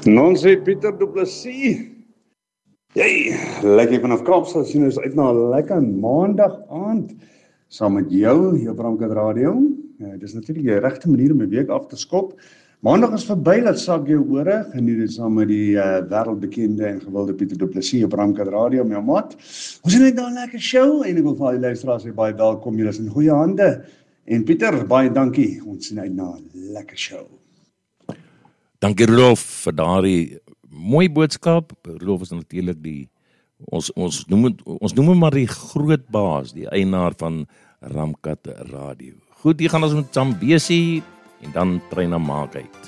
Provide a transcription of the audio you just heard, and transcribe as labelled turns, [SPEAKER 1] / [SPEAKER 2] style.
[SPEAKER 1] Non sê Pieter Du Plessis. Jy, lekker vanaf Kaapstad sien ons uit na 'n lekker maandag aand saam met jou hier op Ramkat Radio. Dit is natuurlik die regte manier om 'n week af te skop. Maandag is verby, laat sak jou ore, geniet dit saam met die wêreldbekende en gewilde Pieter Du Plessis op Ramkat Radio, my maat. Ons het net daar 'n lekker show en ek wil vir al die luisteraars sê baie welkom, julle is in goeie hande. En Pieter, baie dankie. Ons sien uit na 'n lekker show.
[SPEAKER 2] Dankie Rudolf vir daardie mooi boodskap. Rudolf is natuurlik ons noem hom maar die groot baas, die eienaar van Ramkat Radio. Goed, hier gaan ons met Zambesi en dan Treina Makai.